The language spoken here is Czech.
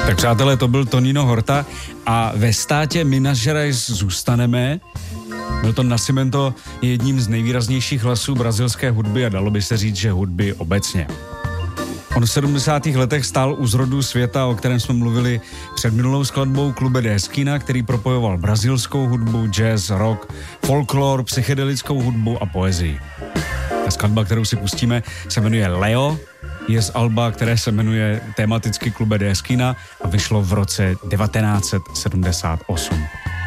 Tak přátelé, to byl Tonino Horta a ve státě Minas Gerais zůstaneme. Milton Nascimento je jedním z nejvýraznějších hlasů brazilské hudby a dalo by se říct, že hudby obecně. On v 70. letech stál u zrodu světa, o kterém jsme mluvili před minulou skladbou, Clube de Esquina, který propojoval brazilskou hudbu, jazz, rock, folklor, psychedelickou hudbu a poezii. Ta skladba, kterou si pustíme, se jmenuje Leo, je z alba, které se jmenuje tematicky Clube de Esquina a vyšlo v roce 1978.